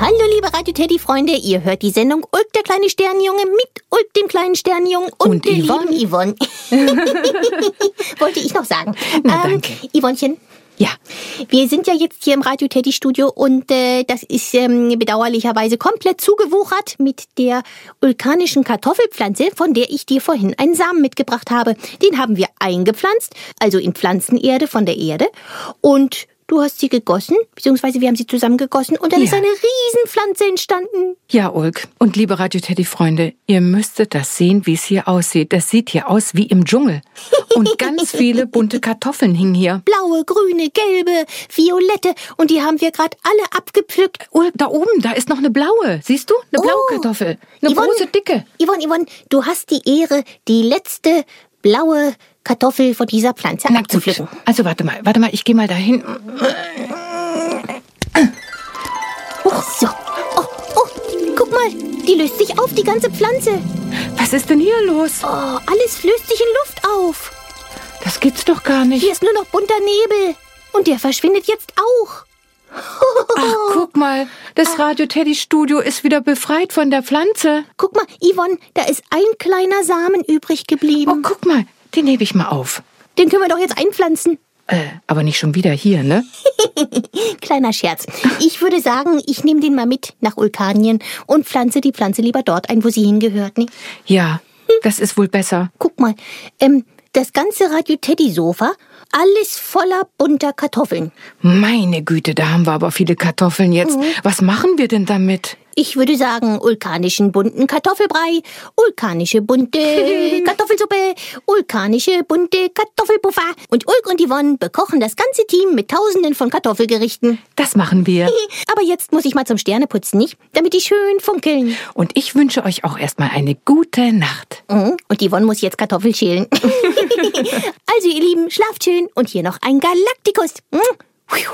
Hallo liebe Radio Teddy Freunde, ihr hört die Sendung Ulk der kleine Sternenjunge mit Ulk dem kleinen Sternenjungen und der lieben Yvonne. Wollte ich noch sagen. Na, danke. Yvonnchen. Ja. Wir sind ja jetzt hier im Radio Teddy Studio und das ist bedauerlicherweise komplett zugewuchert mit der ulkanischen Kartoffelpflanze, von der ich dir vorhin einen Samen mitgebracht habe. Den haben wir eingepflanzt, also in Pflanzenerde von der Erde, und du hast sie gegossen, beziehungsweise wir haben sie zusammengegossen und dann ist eine Riesenpflanze entstanden. Ja, Ulk. Und liebe Radio Teddy-Freunde, ihr müsstet das sehen, wie es hier aussieht. Das sieht hier aus wie im Dschungel. Und ganz viele bunte Kartoffeln hingen hier. Blaue, grüne, gelbe, violette, und die haben wir gerade alle abgepflückt. Ulk, da oben, da ist noch eine blaue. Siehst du? Eine blaue Kartoffel. Eine große, dicke. Yvonne, du hast die Ehre, die letzte blaue Kartoffel von dieser Pflanze abzupflücken. Also warte mal, ich gehe mal dahin. So. Oh, guck mal, die löst sich auf, die ganze Pflanze. Was ist denn hier los? Oh, alles löst sich in Luft auf. Das gibt's doch gar nicht. Hier ist nur noch bunter Nebel. Und der verschwindet jetzt auch. Ach, guck mal, das Radio Teddy Studio ist wieder befreit von der Pflanze. Guck mal, Yvonne, da ist ein kleiner Samen übrig geblieben. Oh, guck mal, den hebe ich mal auf. Den können wir doch jetzt einpflanzen. Aber nicht schon wieder hier, ne? Kleiner Scherz. Ich würde sagen, ich nehme den mal mit nach Ulkanien und pflanze die Pflanze lieber dort ein, wo sie hingehört, ne? Ja, das ist wohl besser. Guck mal, das ganze Radio Teddy Sofa, alles voller bunter Kartoffeln. Meine Güte, da haben wir aber viele Kartoffeln jetzt. Was machen wir denn damit? Ich würde sagen, ulkanischen bunten Kartoffelbrei, ulkanische bunte Kartoffelsuppe, ulkanische bunte Kartoffelpuffer. Und Ulk und Yvonne bekochen das ganze Team mit Tausenden von Kartoffelgerichten. Das machen wir. Aber jetzt muss ich mal zum Sterneputzen, nicht? Damit die schön funkeln. Und ich wünsche euch auch erstmal eine gute Nacht. Und Yvonne muss jetzt Kartoffel schälen. Also ihr Lieben, schlaft schön und hier noch ein Galaktikus.